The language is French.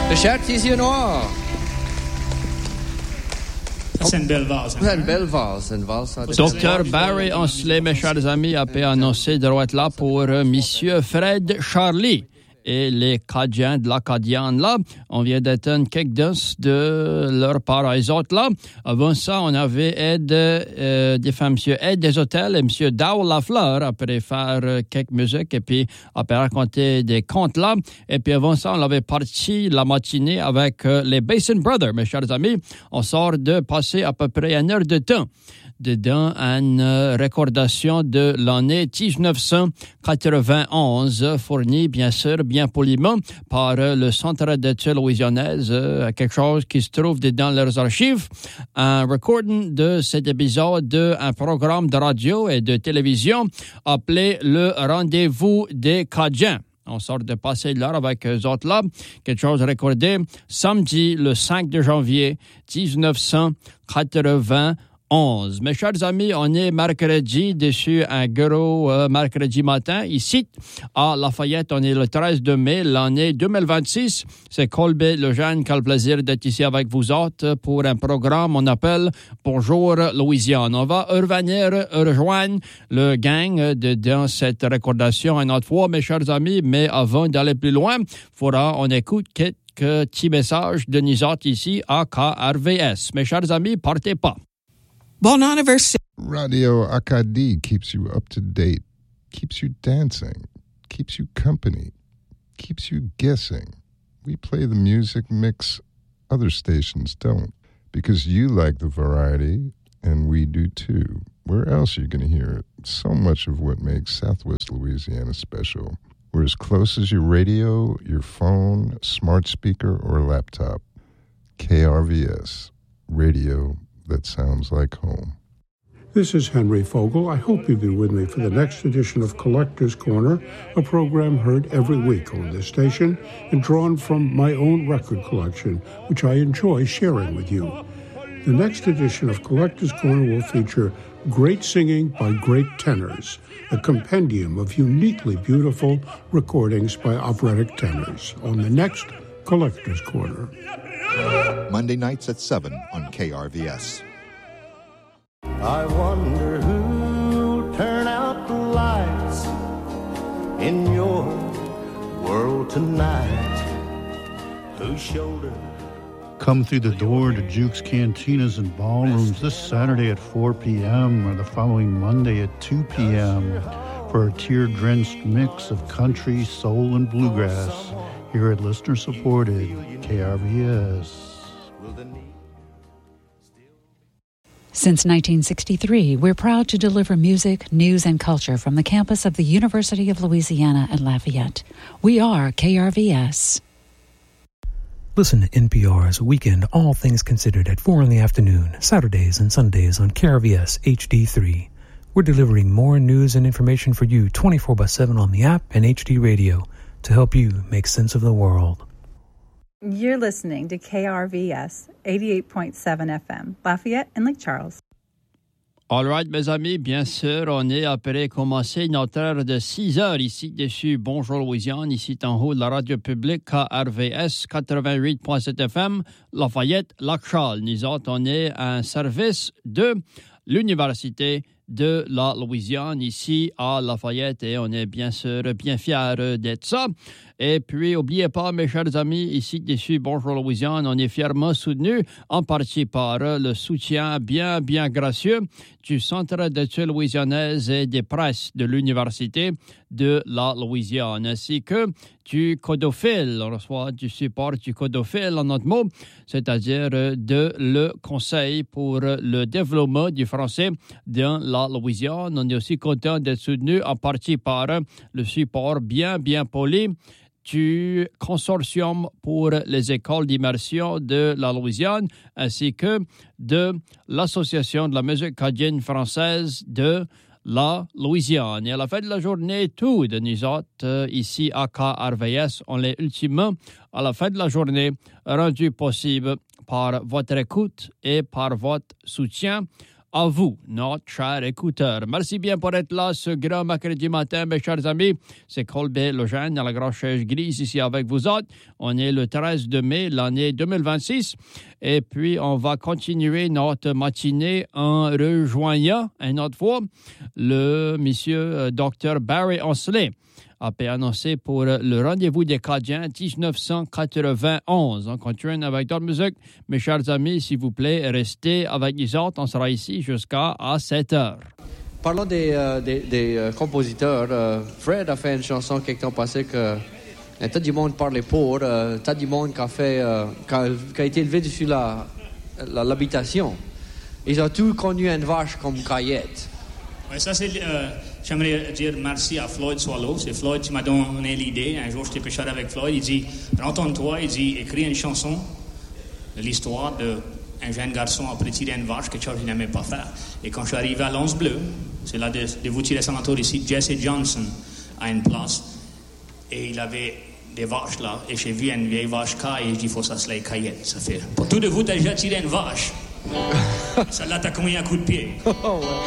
Le cher Tisier Noir. C'est une belle vase. C'est une belle vase. Une valse. Dr. Barry Ancelet, mes chers amis, a pu annoncer droit là pour Monsieur Fred Charlie. Et les Cadiens de l'Acadienne, là, on vient d'atteindre quelques danses de leur part les autres, là. Avant ça, on avait des femmes, M. Ed des Hôtels et M. Dow Lafleur, après faire quelques musiques et puis après raconter des contes, là. Et puis avant ça, on avait parti la matinée avec les Basin Brothers, mes chers amis. On sort de passer à peu près 1 heure de temps dedans une recordation de l'année 1991, fournie bien sûr, bien poliment, par le Centre d'études louisianaises, quelque chose qui se trouve dans leurs archives, un recording de cet épisode d'un programme de radio et de télévision appelé Le Rendez-vous des Cadiens. On sort de passer l'heure avec eux autres là, quelque chose recordé samedi le 5 de janvier 1991. Mes chers amis, on est mercredi, dessus un gros mercredi matin, ici, à Lafayette. On est le 13 de mai, l'année 2026. C'est Colby Lejeune qui a le plaisir d'être ici avec vous autres pour un programme, on appelle Bonjour Louisiane. On va revenir rejoindre le gang dans cette recordation une autre fois, mes chers amis, mais avant d'aller plus loin, on écoute quelques petits messages de nous autres ici à KRVS. Mes chers amis, partez pas. Bon anniversaire. Radio Acadie keeps you up to date, keeps you dancing, keeps you company, keeps you guessing. We play the music mix other stations don't, because you like the variety, and we do too. Where else are you going to hear it? So much of what makes Southwest Louisiana special. We're as close as your radio, your phone, smart speaker, or laptop. KRVS, radio that sounds like home. This is Henry Fogel. I hope you'll be with me for the next edition of Collector's Corner, a program heard every week on this station and drawn from my own record collection, which I enjoy sharing with you. The next edition of Collector's Corner will feature great singing by great tenors, a compendium of uniquely beautiful recordings by operatic tenors on the next Collector's Corner. Monday nights at 7 on KRVS. I wonder who'll turn out the lights in your world tonight. Whose shoulder? Come through the door to Duke's Cantinas and Ballrooms this Saturday at 4 p.m. or the following Monday at 2 p.m. for a tear-drenched mix of country, soul, and bluegrass here at listener-supported KRVS. Since 1963, we're proud to deliver music, news, and culture from the campus of the University of Louisiana at Lafayette. We are KRVS. Listen to NPR's Weekend All Things Considered at 4 in the afternoon, Saturdays and Sundays on KRVS HD3. We're delivering more news and information for you 24/7 on the app and HD radio to help you make sense of the world. You're listening to KRVS 88.7 FM, Lafayette and Lake Charles. All right, mes amis, bien sûr, on est après commencer notre heure de 6 heures ici dessus Bonjour Louisiane, ici en haut de la radio publique KRVS 88.7 FM, Lafayette, Lake Charles. Nous autres, on est un service de l'Université de la Louisiane ici à Lafayette et on est bien sûr bien fiers d'être ça. Et puis, n'oubliez pas, mes chers amis, ici, dessus, Bonjour Louisiane, on est fièrement soutenu en partie par le soutien bien gracieux du Centre d'études louisianaises et des presses de l'Université de la Louisiane, ainsi que du Codophile. On reçoit du support du Codophile, en notre mot, c'est-à-dire de le Conseil pour le développement du français dans la Louisiane. On est aussi content d'être soutenu en partie par le support bien poli du Consortium pour les écoles d'immersion de la Louisiane, ainsi que de l'Association de la musique cadienne française de la Louisiane. Et à la fin de la journée, tous de nous autres, ici à KRVS, on est ultimement, à la fin de la journée, rendu possible par votre écoute et par votre soutien à vous, notre cher écouteur. Merci bien pour être là ce grand mercredi matin, mes chers amis. C'est Colbert Lejeune dans la grande chaise grise ici avec vous autres. On est le 13 de mai, l'année 2026. Et puis, on va continuer notre matinée en rejoignant, une autre fois, le monsieur Dr. Barry Ancelet a été annoncé pour le rendez-vous des Cadiens 1991. On continue avec d'autres musiques. Mes chers amis, s'il vous plaît, restez avec nous autres. On sera ici jusqu'à 7 heures. Parlons des compositeurs. Fred a fait une chanson quelque temps passé que tas du monde parlait pour. Tas du monde qui a été élevé dessus l'habitation. Ils ont tous connu une vache comme Cayette. Ouais, ça c'est... J'aimerais dire merci à Floyd Swallow. C'est Floyd qui m'a donné l'idée. Un jour, j'étais pêcheur avec Floyd. Il dit, retourne-toi, il dit, écris une chanson de l'histoire d'un jeune garçon après tirer une vache que Charles n'aimait pas faire. Et quand je suis arrivé à l'Once Bleu, c'est là de vous tirer Saint-Antoine ici, Jesse Johnson a une place. Et il avait des vaches là. Et j'ai vu une vieille vache caille et je dis, il faut ça se les caillette. Ça fait, pour tout de vous, t'as déjà tiré une vache. Celle-là, t'as combien un coup de pied?